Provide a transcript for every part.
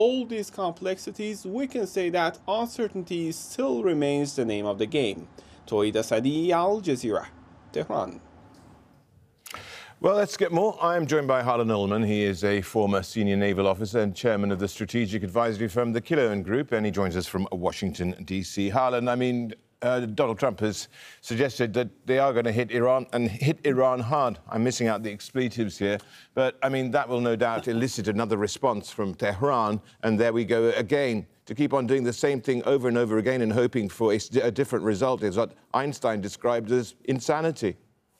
all these complexities, we can say that uncertainty still remains the name of the game. Toyid Asadi, Al Jazeera, Tehran. Well, let's get more. I am joined by Harlan Ullman. He is a former senior naval officer and chairman of the strategic advisory firm, the Kiloan Group, and he joins us from Washington, D.C. Harlan, Donald Trump has suggested that they are going to hit Iran and hit Iran hard. I'm missing out the expletives here. But, that will no doubt elicit another response from Tehran. And there we go again. To keep on doing the same thing over and over again and hoping for a different result is what Einstein described as insanity.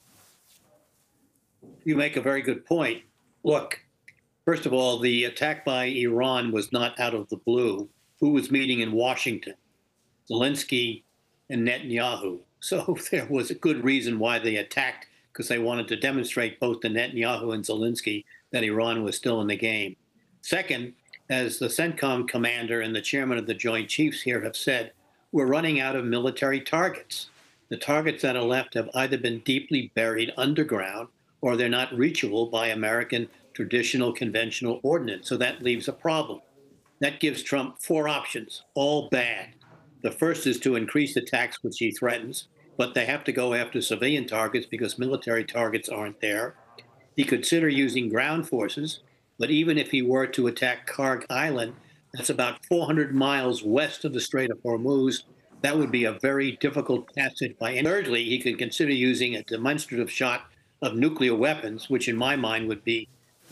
You make a very good point. Look, first of all, the attack by Iran was not out of the blue. Who was meeting in Washington? Zelensky and Netanyahu. So there was a good reason why they attacked, because they wanted to demonstrate both to Netanyahu and Zelensky that Iran was still in the game. Second, as the CENTCOM commander and the chairman of the Joint Chiefs here have said, we're running out of military targets. The targets that are left have either been deeply buried underground or they're not reachable by American traditional conventional ordnance. So that leaves a problem. That gives Trump four options, all bad. The first is to increase attacks, which he threatens, but they have to go after civilian targets because military targets aren't there. He could consider using ground forces, but even if he were to attack Karg Island, that's about 400 miles west of the Strait of Hormuz. That would be a very difficult passage by any. Thirdly, he could consider using a demonstrative shot of nuclear weapons, which in my mind would be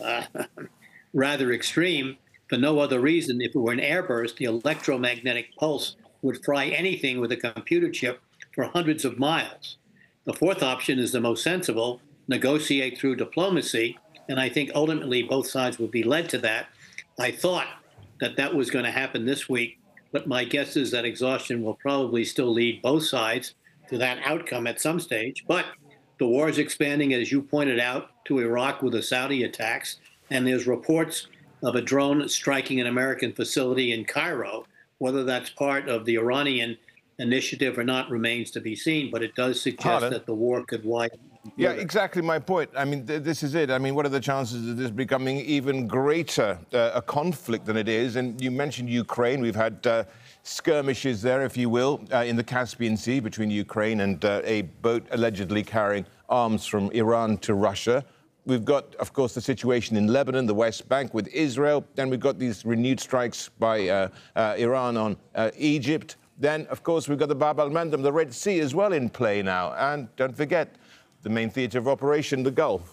rather extreme, for no other reason. If it were an airburst, the electromagnetic pulse would fry anything with a computer chip for hundreds of miles. The fourth option is the most sensible, negotiate through diplomacy, and I think ultimately both sides would be led to that. I thought that that was going to happen this week, but my guess is that exhaustion will probably still lead both sides to that outcome at some stage. But the war is expanding, as you pointed out, to Iraq with the Saudi attacks, and there's reports of a drone striking an American facility in Cairo. Whether that's part of the Iranian initiative or not remains to be seen, but it does suggest that the war could widen. Yeah, exactly my point. This is it. What are the chances of this becoming even greater a conflict than it is? And you mentioned Ukraine. We've had skirmishes there, if you will, in the Caspian Sea between Ukraine and a boat allegedly carrying arms from Iran to Russia. We've got, of course, the situation in Lebanon, the West Bank with Israel. Then we've got these renewed strikes by Iran on Egypt. Then, of course, we've got the Bab al-Mandeb, the Red Sea as well in play now. And don't forget, the main theatre of operation, the Gulf.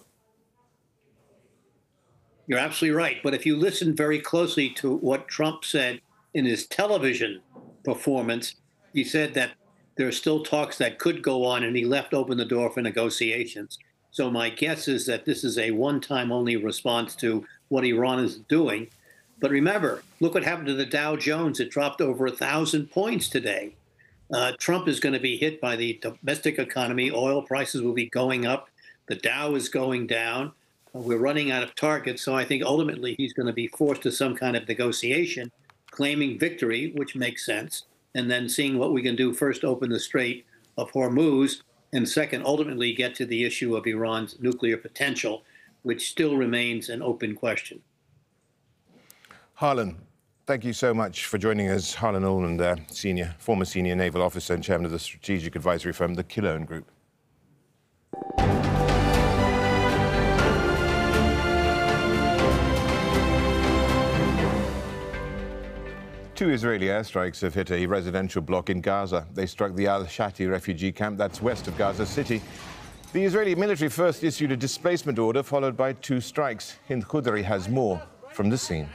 You're absolutely right. But if you listen very closely to what Trump said in his television performance, he said that there are still talks that could go on, and he left open the door for negotiations. So my guess is that this is a one-time only response to what Iran is doing. But remember, look what happened to the Dow Jones. It dropped over 1,000 points today. Trump is going to be hit by the domestic economy. Oil prices will be going up. The Dow is going down. We're running out of targets. So I think ultimately he's going to be forced to some kind of negotiation, claiming victory, which makes sense, and then seeing what we can do. First, open the Strait of Hormuz, and second, ultimately get to the issue of Iran's nuclear potential, which still remains an open question. Harlan, thank you so much for joining us. Harlan Ullman there, former senior naval officer and chairman of the strategic advisory firm, the Kiloan Group. Two Israeli airstrikes have hit a residential block in Gaza. They struck the Al-Shati refugee camp that's west of Gaza City. The Israeli military first issued a displacement order, followed by two strikes. Hind Khudri has more from the scene.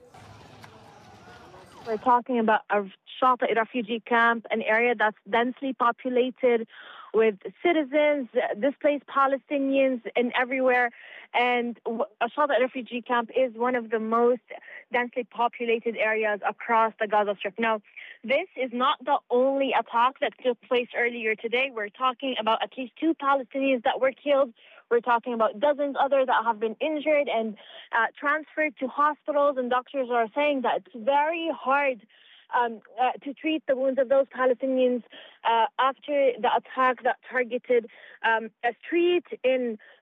We're talking about a Shati refugee camp, an area that's densely populated with citizens, displaced Palestinians, and everywhere. And a Shati refugee camp is one of the most densely populated areas across the Gaza Strip. Now, this is not the only attack that took place earlier today. We're talking about at least 2 Palestinians that were killed. We're talking about dozens others that have been injured and transferred to hospitals. And doctors are saying that it's very hard to treat the wounds of those Palestinians after the attack that targeted a street in